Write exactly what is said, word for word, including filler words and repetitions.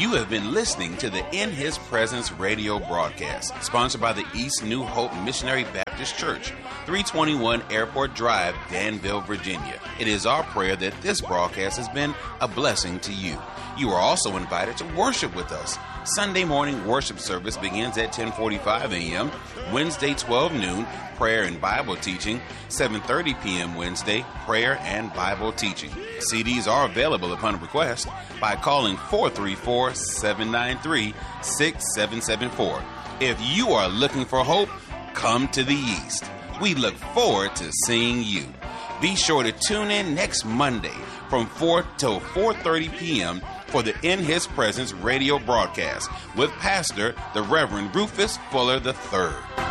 You have been listening to the In His Presence radio broadcast, sponsored by the East New Hope Missionary Baptist Church, three twenty-one Airport Drive, Danville, Virginia. It is our prayer that this broadcast has been a blessing to you. You are also invited to worship with us. Sunday morning worship service begins at ten forty-five a.m., Wednesday twelve noon, prayer and Bible teaching, seven thirty p.m. Wednesday, prayer and Bible teaching. C Ds are available upon request by calling four three four, seven nine three, six seven seven four. If you are looking for hope, come to the East. We look forward to seeing you. Be sure to tune in next Monday from four till four thirty p.m. for the In His Presence radio broadcast with Pastor the Reverend Rufus Fuller the third.